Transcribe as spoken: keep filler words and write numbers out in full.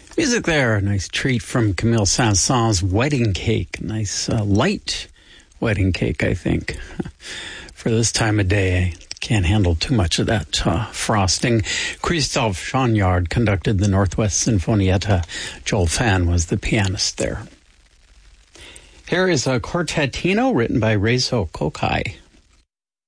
Music there, a nice treat from Camille Saint-Saëns' Wedding Cake. Nice uh, light wedding cake, I think, for this time of day. Can't handle too much of that uh, frosting. Christophe Chagnard conducted the Northwest Sinfonietta. Joel Fan was the pianist there. Here is a Quartetino written by Reizo Kokai.